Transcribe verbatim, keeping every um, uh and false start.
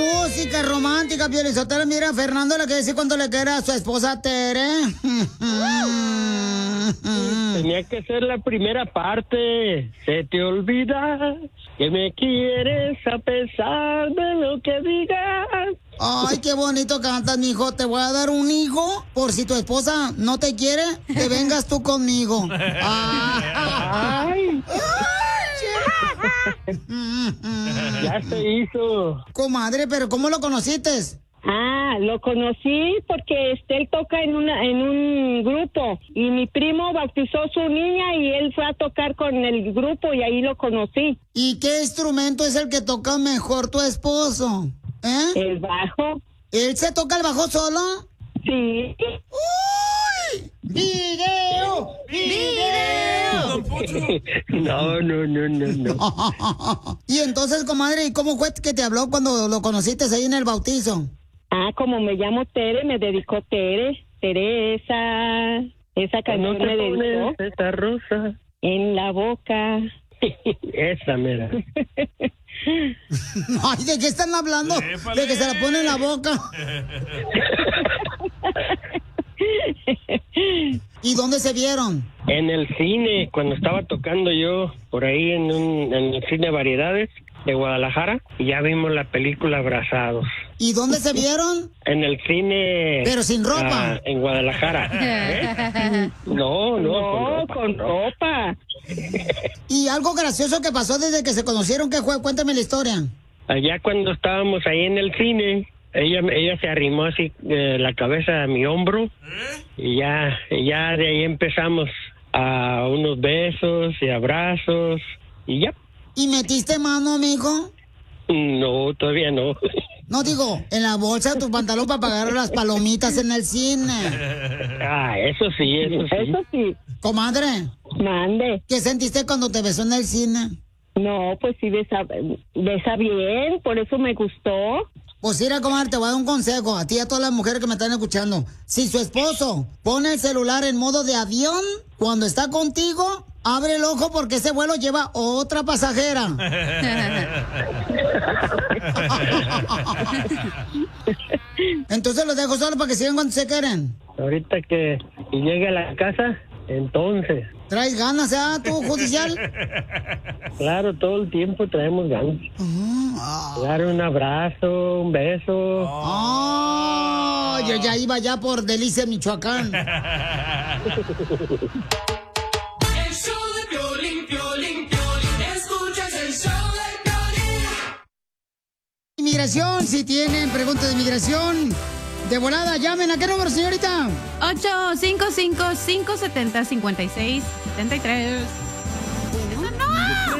música romántica, Pio Lizotelo. Mira, Fernando le quiere decir cuánto le quiere a su esposa Tere. Tenía que ser la primera parte. Se te olvida que me quieres a pesar de lo que digas. Ay, qué bonito cantas, mijo. Te voy a dar un hijo por si tu esposa no te quiere, que vengas tú conmigo. Ay. Ya se hizo. Comadre, pero ¿cómo lo conociste? Ah, lo conocí porque este, él toca en una en un grupo y mi primo bautizó a su niña y él fue a tocar con el grupo y ahí lo conocí. ¿Y qué instrumento es el que toca mejor tu esposo? ¿Eh? El bajo. ¿Él se toca el bajo solo? Sí. ¡Uy! ¡Video! ¡Video! No, no, no, no, no. Y entonces, comadre, ¿y cómo fue que te habló cuando lo conociste ahí en el bautizo? Ah, como me llamo Tere, me dedicó Tere. Teresa. Esa canción me dedicó. Esta rosa en la boca. Esa, mira. Ay, ¿de qué están hablando? ¡Épale! De que se la pone en la boca. ¿Y dónde se vieron? En el cine, cuando estaba tocando yo por ahí en, un, en el cine Variedades de Guadalajara, y ya vimos la película Abrazados. ¿Y dónde se vieron? En el cine... Pero sin ropa. Ah, en Guadalajara. ¿Eh? No, no, No, con ropa. con ropa. ¿Y algo gracioso que pasó desde que se conocieron? ¿Qué fue? Cuéntame la historia. Allá cuando estábamos ahí en el cine, ella ella se arrimó así eh, la cabeza a mi hombro y ya, y ya de ahí empezamos a unos besos y abrazos y ya. ¿Y metiste mano, amigo? No, todavía no. No, digo, en la bolsa de tu pantalón para pagar las palomitas en el cine. Ah, eso sí, eso sí. Eso sí. Comadre, Mande. ¿qué sentiste cuando te besó en el cine? No, pues sí besa, besa bien, por eso me gustó. Pues mira, comadre, te voy a dar un consejo a ti y a todas las mujeres que me están escuchando. Si su esposo pone el celular en modo de avión, cuando está contigo, abre el ojo porque ese vuelo lleva otra pasajera. Entonces los dejo solo para que sigan cuando se quieren. Ahorita que llegue a la casa, entonces. ¿Traes ganas, eh, tú, judicial? Claro, todo el tiempo traemos ganas. Ah. Dar un abrazo, un beso. Oh, yo ya iba ya por Delicia, Michoacán. El show de Piolín, Piolín, Piolín. Escuchas el show de Piolín. Inmigración, si tienen preguntas de inmigración, de volada, llamen. ¿A qué número, señorita? ocho cinco cinco, cinco siete cero, cinco seis siete tres.